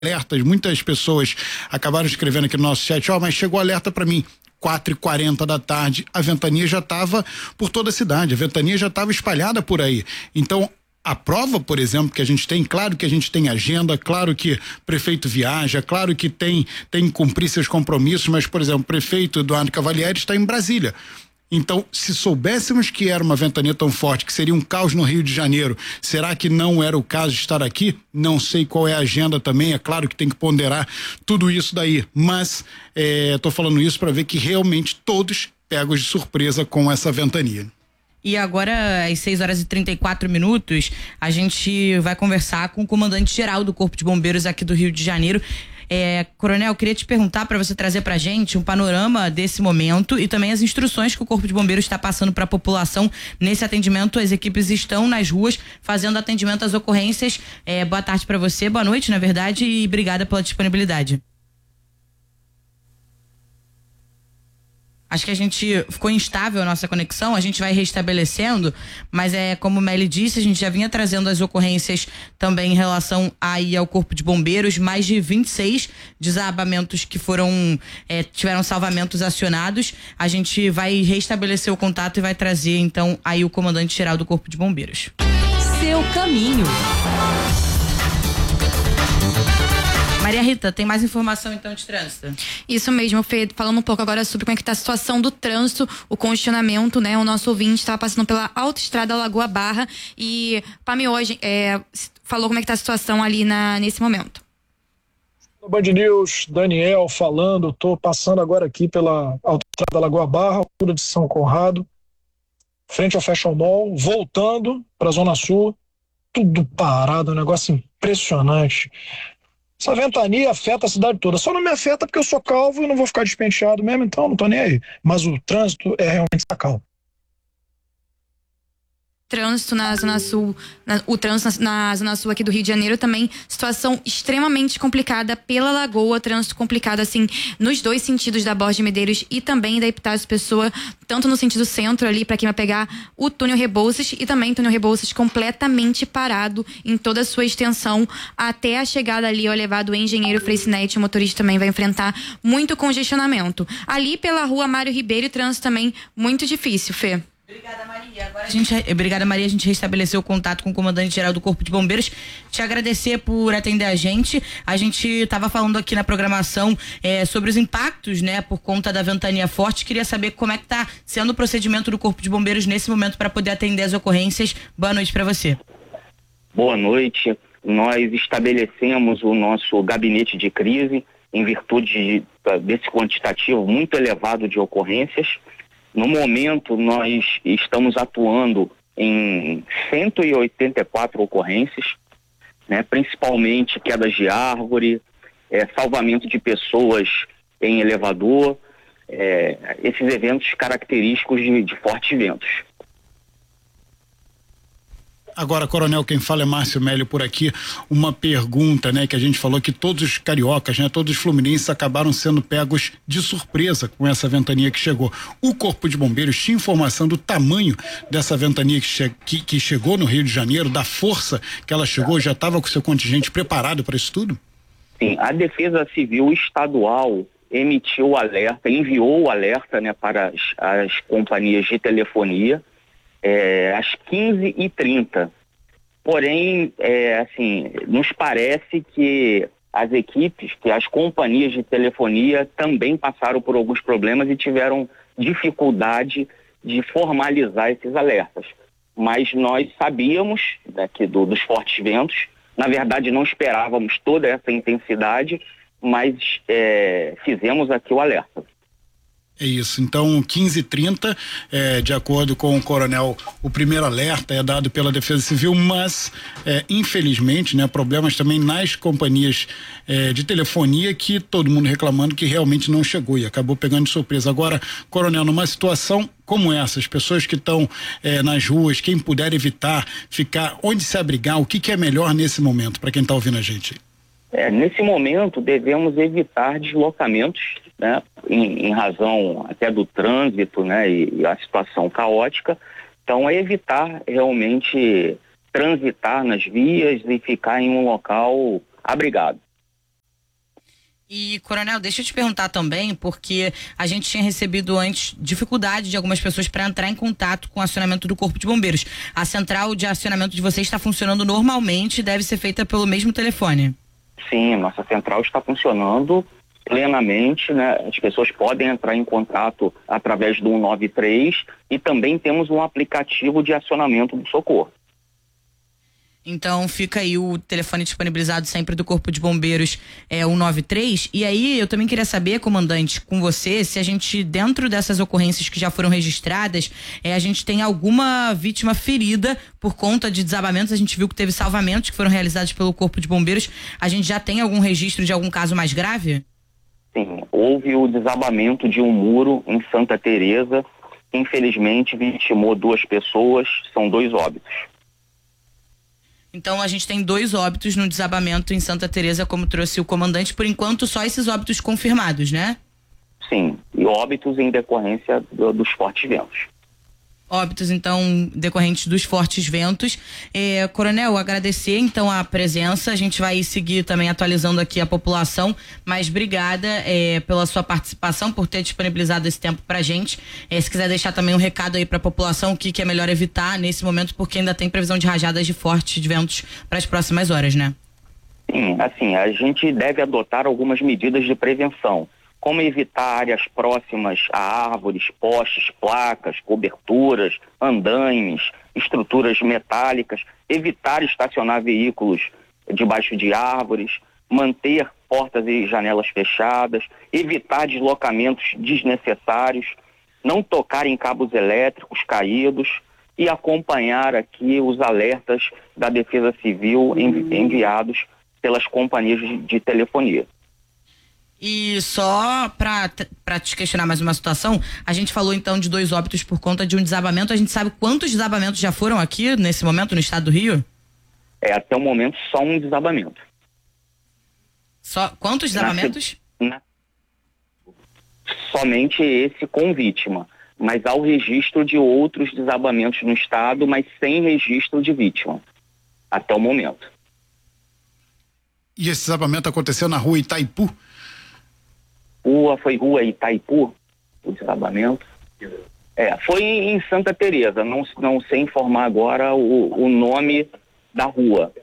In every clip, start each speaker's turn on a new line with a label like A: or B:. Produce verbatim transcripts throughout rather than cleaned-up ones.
A: alertas, muitas pessoas acabaram escrevendo aqui no nosso chat, ó, oh, mas chegou alerta para mim, quatro e quarenta da tarde, a ventania já estava por toda a cidade, a ventania já estava espalhada por aí. Então, a prova, por exemplo, que a gente tem, claro que a gente tem agenda, claro que prefeito viaja, claro que tem, tem que cumprir seus compromissos, mas, por exemplo, o prefeito Eduardo Cavalieri está em Brasília. Então, se soubéssemos que era uma ventania tão forte, que seria um caos no Rio de Janeiro, será que não era o caso de estar aqui? Não sei qual é a agenda também, é claro que tem que ponderar tudo isso daí, mas estou falando isso para ver que realmente todos pegos de surpresa com essa ventania.
B: E agora, às seis horas e trinta e quatro minutos, a gente vai conversar com o comandante-geral do Corpo de Bombeiros aqui do Rio de Janeiro. É, Coronel, queria te perguntar para você trazer pra gente um panorama desse momento e também as instruções que o Corpo de Bombeiros está passando para a população nesse atendimento. As equipes estão nas ruas fazendo atendimento às ocorrências. É, boa tarde para você, boa noite, na verdade, e obrigada pela disponibilidade. Acho que a gente ficou instável a nossa conexão, a gente vai restabelecendo, mas é como o Meli disse, a gente já vinha trazendo as ocorrências também em relação aí ao Corpo de Bombeiros, mais de vinte e seis desabamentos que foram, é, tiveram salvamentos acionados. A gente vai restabelecer o contato e vai trazer então aí o comandante-geral do Corpo de Bombeiros.
C: Seu caminho.
B: Maria Rita, tem mais informação então de trânsito?
D: Isso mesmo, Fê, falando um pouco agora sobre como é que tá a situação do trânsito, o congestionamento, né? O nosso ouvinte estava passando pela autoestrada Lagoa Barra e Pami hoje é, falou como é que tá a situação ali na, nesse momento.
E: No Band News, Daniel falando, tô passando agora aqui pela autoestrada Lagoa Barra, altura de São Conrado, frente ao Fashion Mall, voltando para a Zona Sul, tudo parado, um negócio impressionante. Essa ventania afeta a cidade toda. Só não me afeta porque eu sou calvo e não vou ficar despenteado mesmo, então não tô nem aí. Mas o trânsito é realmente calmo.
D: Trânsito na Zona Sul, na, o trânsito na, na Zona Sul aqui do Rio de Janeiro também, situação extremamente complicada pela Lagoa, trânsito complicado assim nos dois sentidos da Borges de Medeiros e também da Epitácio Pessoa, tanto no sentido centro ali para quem vai pegar o túnel Rebouças e também túnel Rebouças completamente parado em toda a sua extensão até a chegada ali ao elevado Engenheiro Freycinet, o motorista também vai enfrentar muito congestionamento. Ali pela rua Mário Ribeiro, o trânsito também muito difícil, Fê.
B: Obrigada, Maria. Agora a gente, obrigada, Maria. A gente restabeleceu o contato com o comandante-geral do Corpo de Bombeiros. Te agradecer por atender a gente. A gente estava falando aqui na programação é, sobre os impactos, né, por conta da ventania forte. Queria saber como é que está sendo o procedimento do Corpo de Bombeiros nesse momento para poder atender as ocorrências. Boa noite para você.
F: Boa noite. Nós estabelecemos o nosso gabinete de crise em virtude de, desse quantitativo muito elevado de ocorrências. No momento, nós estamos atuando em cento e oitenta e quatro ocorrências, né, principalmente quedas de árvore, é, salvamento de pessoas em elevador, é, esses eventos característicos de, de fortes ventos.
A: Agora, Coronel, quem fala é Márcio Mélio por aqui. Uma pergunta, né, que a gente falou que todos os cariocas, né, todos os fluminenses acabaram sendo pegos de surpresa com essa ventania que chegou. O Corpo de Bombeiros tinha informação do tamanho dessa ventania que, che que, que chegou no Rio de Janeiro, da força que ela chegou, já estava com seu contingente preparado para isso tudo?
F: Sim, a Defesa Civil Estadual emitiu o alerta, enviou o alerta, né, para as, as companhias de telefonia, É, às quinze e trinta. Porém, é, assim, nos parece que as equipes, que as companhias de telefonia também passaram por alguns problemas e tiveram dificuldade de formalizar esses alertas. Mas nós sabíamos, né, que do, dos fortes ventos, na verdade não esperávamos toda essa intensidade, mas é, fizemos aqui o alerta.
A: É isso, então quinze e trinta, é, de acordo com o coronel, o primeiro alerta é dado pela Defesa Civil, mas é, infelizmente, né, problemas também nas companhias é, de telefonia, que todo mundo reclamando que realmente não chegou e acabou pegando de surpresa. Agora, coronel, numa situação como essa, as pessoas que estão é, nas ruas, quem puder evitar ficar, onde se abrigar, o que, que é melhor nesse momento para quem está ouvindo a gente?
F: É, nesse momento devemos evitar deslocamentos, né, em, em razão até do trânsito, né, e, e a situação caótica. Então é evitar realmente transitar nas vias e ficar em um local abrigado.
B: E, Coronel, deixa eu te perguntar também, porque a gente tinha recebido antes dificuldade de algumas pessoas para entrar em contato com o acionamento do Corpo de Bombeiros. A central de acionamento de vocês está funcionando normalmente e deve ser feita pelo mesmo telefone?
F: Sim, nossa central está funcionando plenamente, né? As pessoas podem entrar em contato através do um nove três e também temos um aplicativo de acionamento do socorro.
B: Então fica aí o telefone disponibilizado sempre do Corpo de Bombeiros, é um nove três. E aí eu também queria saber, comandante, com você, se a gente, dentro dessas ocorrências que já foram registradas, é, a gente tem alguma vítima ferida por conta de desabamentos. A gente viu que teve salvamentos que foram realizados pelo Corpo de Bombeiros. A gente já tem algum registro de algum caso mais grave?
F: Sim, houve o desabamento de um muro em Santa Teresa. Infelizmente vitimou duas pessoas, são dois óbitos.
B: Então a gente tem dois óbitos no desabamento em Santa Teresa, como trouxe o comandante. Por enquanto, só esses óbitos confirmados, né?
F: Sim, e óbitos em decorrência do, dos fortes ventos.
B: Óbitos, então, decorrentes dos fortes ventos. É, Coronel, agradecer, então, a presença. A gente vai seguir também atualizando aqui a população, mas obrigada é, pela sua participação, por ter disponibilizado esse tempo pra gente. É, se quiser deixar também um recado aí pra população, o que, que é melhor evitar nesse momento, porque ainda tem previsão de rajadas de fortes ventos para as próximas horas, né?
F: Sim, assim, a gente deve adotar algumas medidas de prevenção, como evitar áreas próximas a árvores, postes, placas, coberturas, andaimes, estruturas metálicas, evitar estacionar veículos debaixo de árvores, manter portas e janelas fechadas, evitar deslocamentos desnecessários, não tocar em cabos elétricos caídos e acompanhar aqui os alertas da Defesa Civil enviados pelas companhias de telefonia.
B: E só para te questionar mais uma situação, a gente falou então de dois óbitos por conta de um desabamento. A gente sabe quantos desabamentos já foram aqui nesse momento no estado do Rio?
F: É, até o momento só um desabamento.
B: Só quantos desabamentos?
F: Na, na, somente esse com vítima, mas há o registro de outros desabamentos no estado, mas sem registro de vítima, até o momento.
A: E esse desabamento aconteceu na rua Itaipu?
F: Rua, foi rua Itaipu, o desabamento. É, foi em Santa Teresa, não, não sei informar agora o, o nome da rua.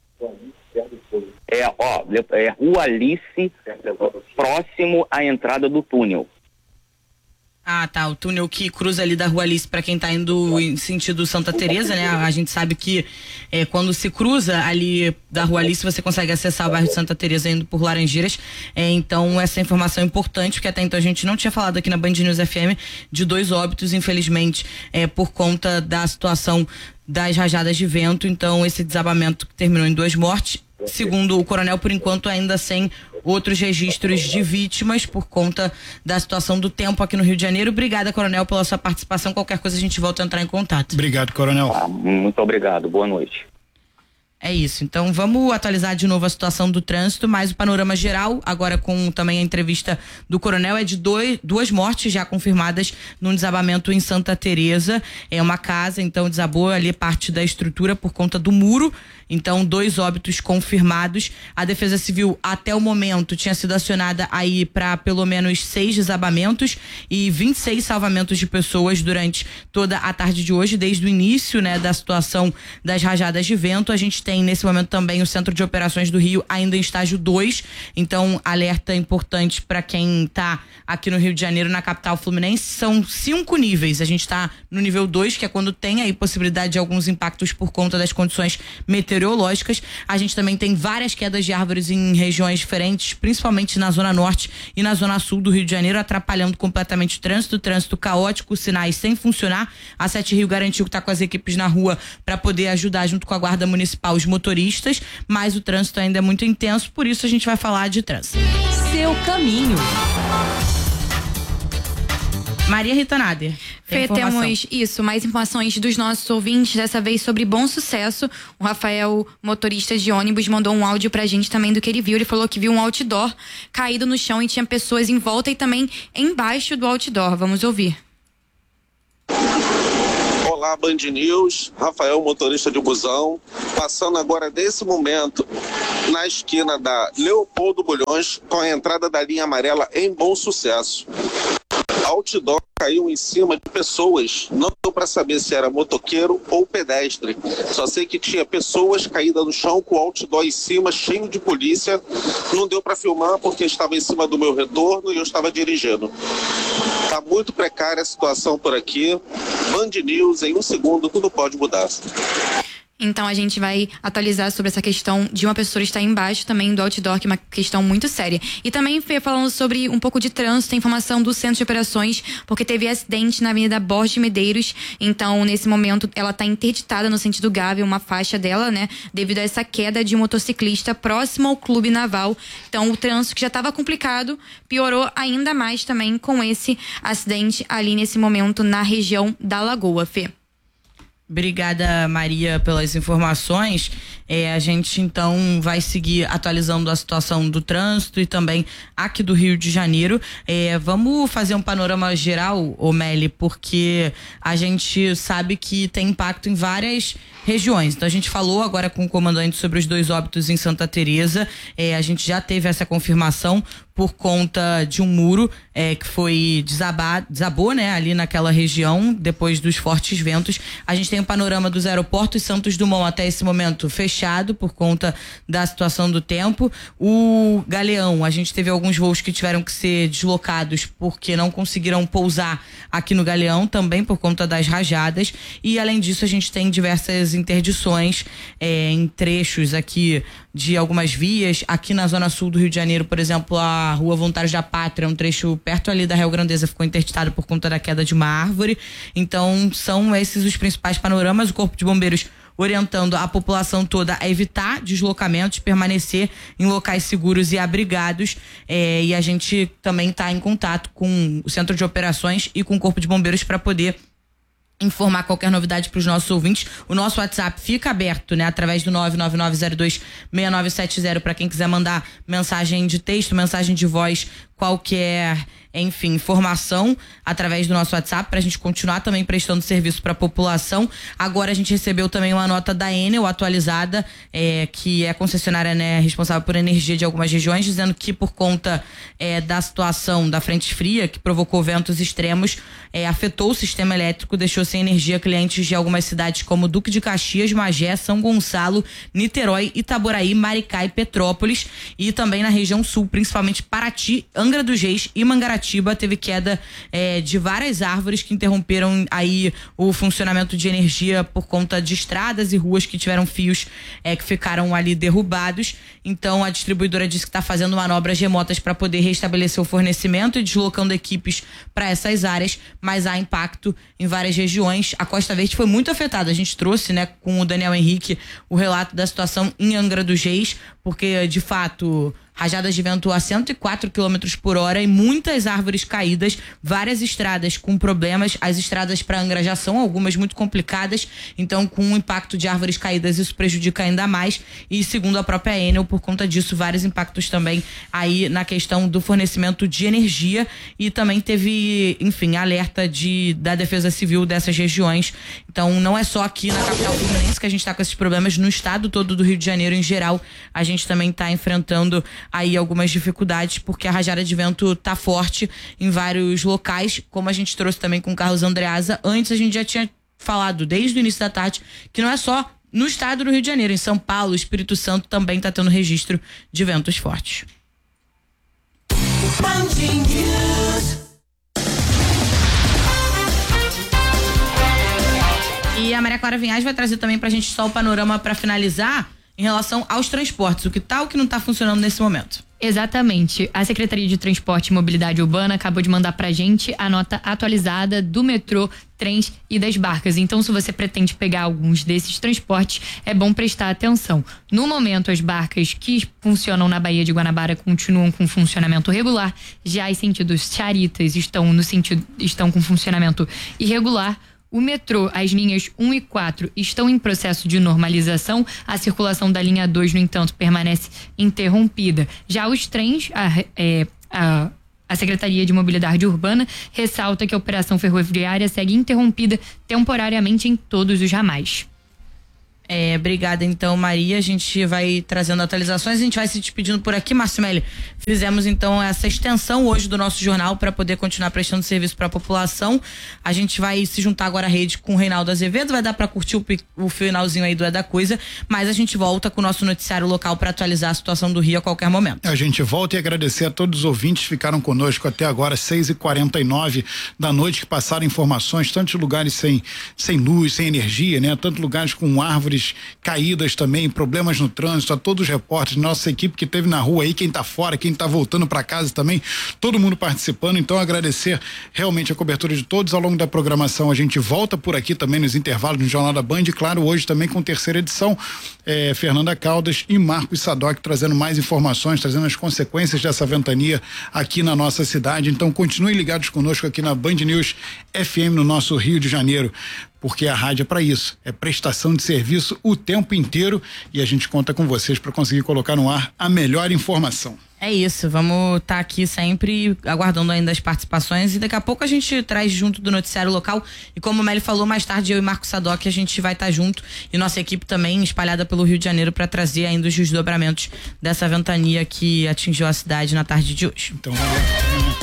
F: É, ó, é Rua Alice, próximo à entrada do túnel.
B: Ah, tá, o túnel que cruza ali da Rua Alice para quem tá indo em sentido Santa Teresa, né? A gente sabe que é, quando se cruza ali da Rua Alice, você consegue acessar o bairro de Santa Teresa indo por Laranjeiras. É, então, essa informação é importante, porque até então a gente não tinha falado aqui na Band News F M de dois óbitos, infelizmente, é, por conta da situação das rajadas de vento. Então, esse desabamento terminou em duas mortes. Segundo o coronel, por enquanto ainda sem outros registros de vítimas por conta da situação do tempo aqui no Rio de Janeiro. Obrigada, coronel, pela sua participação. Qualquer coisa a gente volta a entrar em contato.
A: Obrigado, coronel.
F: Ah, muito obrigado. Boa noite.
B: É isso, então vamos atualizar de novo a situação do trânsito, mais o panorama geral, agora com também a entrevista do coronel, é de dois, duas mortes já confirmadas num desabamento em Santa Teresa, é uma casa, então desabou ali parte da estrutura por conta do muro, então dois óbitos confirmados. A Defesa Civil até o momento tinha sido acionada aí para pelo menos seis desabamentos e vinte e seis salvamentos de pessoas durante toda a tarde de hoje, desde o início, né, da situação das rajadas de vento. A gente tem nesse momento também o Centro de Operações do Rio ainda em estágio dois, então alerta importante para quem tá aqui no Rio de Janeiro, na capital fluminense. São cinco níveis, a gente tá no nível dois, que é quando tem aí possibilidade de alguns impactos por conta das condições meteorológicas. A gente também tem várias quedas de árvores em regiões diferentes, principalmente na zona norte e na zona sul do Rio de Janeiro, atrapalhando completamente o trânsito, trânsito caótico, sinais sem funcionar. A Sete Rio garantiu que tá com as equipes na rua para poder ajudar junto com a Guarda Municipal os motoristas, mas o trânsito ainda é muito intenso, por isso a gente vai falar de trânsito.
C: Seu caminho.
B: Maria Rita Nader.
D: Fê, temos isso, mais informações dos nossos ouvintes, dessa vez sobre Bom Sucesso. O Rafael, motorista de ônibus, mandou um áudio pra gente também do que ele viu. Ele falou que viu um outdoor caído no chão e tinha pessoas em volta e também embaixo do outdoor. Vamos ouvir.
G: Olá, Band News, Rafael, motorista de busão, passando agora desse momento na esquina da Leopoldo Bulhões com a entrada da linha amarela em Bom Sucesso. Outdoor caiu em cima de pessoas, não deu para saber se era motoqueiro ou pedestre, só sei que tinha pessoas caídas no chão com outdoor em cima, cheio de polícia, não deu para filmar porque estava em cima do meu retorno e eu estava dirigindo. Tá muito precária a situação por aqui. Band News, em um segundo tudo pode mudar.
D: Então a gente vai atualizar sobre essa questão de uma pessoa estar embaixo também do outdoor, que é uma questão muito séria. E também foi falando sobre um pouco de trânsito, informação do Centro de Operações, porque teve acidente na Avenida Borges de Medeiros. Então, nesse momento, ela está interditada no sentido Gávea, uma faixa dela, né? Devido a essa queda de um motociclista próximo ao Clube Naval. Então, o trânsito que já estava complicado piorou ainda mais também com esse acidente ali nesse momento na região da Lagoa, Fê.
B: Obrigada, Maria, pelas informações. É, a gente então vai seguir atualizando a situação do trânsito e também aqui do Rio de Janeiro. É, vamos fazer um panorama geral, Omeli, porque a gente sabe que tem impacto em várias regiões. Então a gente falou agora com o comandante sobre os dois óbitos em Santa Teresa. É, a gente já teve essa confirmação por conta de um muro é, que foi desabar, desabou, né, ali naquela região depois dos fortes ventos. A gente tem o panorama dos aeroportos Santos Dumont até esse momento fechado por conta da situação do tempo. O Galeão, a gente teve alguns voos que tiveram que ser deslocados porque não conseguiram pousar aqui no Galeão, também por conta das rajadas. E além disso a gente tem diversas interdições é, em trechos aqui de algumas vias. Aqui na zona sul do Rio de Janeiro, por exemplo, a Rua Voluntários da Pátria, um trecho perto ali da Rio Grandeza, ficou interditado por conta da queda de uma árvore. Então são esses os principais panoramas. O Corpo de Bombeiros orientando a população toda a evitar deslocamentos, permanecer em locais seguros e abrigados. É, e a gente também está em contato com o Centro de Operações e com o Corpo de Bombeiros para poder informar qualquer novidade para os nossos ouvintes. O nosso WhatsApp fica aberto, né, através do nove nove nove zero dois seis nove sete zero para quem quiser mandar mensagem de texto, mensagem de voz, qualquer, enfim, informação através do nosso WhatsApp, para a gente continuar também prestando serviço para a população. Agora a gente recebeu também uma nota da Enel atualizada, é, que é a concessionária, né, responsável por energia de algumas regiões, dizendo que por conta é, da situação da frente fria, que provocou ventos extremos, é, afetou o sistema elétrico, deixou sem energia clientes de algumas cidades como Duque de Caxias, Magé, São Gonçalo, Niterói, Itaboraí, Maricá e Petrópolis, e também na região sul, principalmente Paraty, Angra dos Reis e Mangaratiba. Teve queda é, de várias árvores que interromperam aí o funcionamento de energia por conta de estradas e ruas que tiveram fios é, que ficaram ali derrubados. Então a distribuidora disse que está fazendo manobras remotas para poder restabelecer o fornecimento e deslocando equipes para essas áreas, mas há impacto em várias regiões. A Costa Verde foi muito afetada. A gente trouxe, né, com o Daniel Henrique o relato da situação em Angra dos Reis, porque de fato rajadas de vento a cento e quatro quilômetros por hora e muitas árvores caídas, várias estradas com problemas. As estradas para Angra já são algumas muito complicadas, então com o impacto de árvores caídas isso prejudica ainda mais. E segundo a própria Enel, por conta disso, vários impactos também aí na questão do fornecimento de energia. E também teve, enfim, alerta de, da Defesa Civil dessas regiões. Então não é só aqui na capital fluminense que a gente está com esses problemas, no estado todo do Rio de Janeiro em geral a gente também está enfrentando aí algumas dificuldades, porque a rajada de vento tá forte em vários locais, como a gente trouxe também com o Carlos Andreasa. Antes a gente já tinha falado desde o início da tarde que não é só no estado do Rio de Janeiro, em São Paulo, Espírito Santo também tá tendo registro de ventos fortes. E a Maria Clara Vinhais vai trazer também pra gente só o panorama para finalizar em relação aos transportes, o que tá, o que não tá funcionando nesse momento.
H: Exatamente. A Secretaria de Transporte e Mobilidade Urbana acabou de mandar pra gente a nota atualizada do metrô, trens e das barcas. Então, se você pretende pegar alguns desses transportes, é bom prestar atenção. No momento, as barcas que funcionam na Baía de Guanabara continuam com funcionamento regular. Já as sentidos Charitas estão no sentido estão com funcionamento irregular. O metrô, as linhas um e quatro estão em processo de normalização. A circulação da linha dois, no entanto, permanece interrompida. Já os trens, a, é, a, a A Secretaria de Mobilidade Urbana ressalta que a operação ferroviária segue interrompida temporariamente em todos os ramais.
B: É, obrigada então, Maria. A gente vai trazendo atualizações, a gente vai se despedindo por aqui. Marcimélio, fizemos então essa extensão hoje do nosso jornal para poder continuar prestando serviço para a população. A gente vai se juntar agora à rede com o Reinaldo Azevedo, vai dar para curtir o, o finalzinho aí do É da Coisa, mas a gente volta com o nosso noticiário local para atualizar a situação do Rio a qualquer momento.
A: A gente volta e agradecer a todos os ouvintes que ficaram conosco até agora, seis e quarenta e nove da noite, que passaram informações, tantos lugares sem, sem luz, sem energia, né? Tantos lugares com árvores caídas também, problemas no trânsito, a todos os repórteres, nossa equipe que teve na rua aí, quem tá fora, quem tá voltando para casa também, todo mundo participando. Então agradecer realmente a cobertura de todos ao longo da programação. A gente volta por aqui também nos intervalos no Jornal da Band, e claro, hoje também com terceira edição, eh, Fernanda Caldas e Marcos Sadoc trazendo mais informações, trazendo as consequências dessa ventania aqui na nossa cidade. Então continuem ligados conosco aqui na Band News F M no nosso Rio de Janeiro, porque a rádio é para isso, é prestação de serviço o tempo inteiro, e a gente conta com vocês para conseguir colocar no ar a melhor informação.
B: É isso, vamos estar tá aqui sempre aguardando ainda as participações, e daqui a pouco a gente traz junto do noticiário local, e como o Meli falou, mais tarde eu e Marcos Sadoc a gente vai estar tá junto, e nossa equipe também espalhada pelo Rio de Janeiro para trazer ainda os desdobramentos dessa ventania que atingiu a cidade na tarde de hoje.
A: Então, valeu.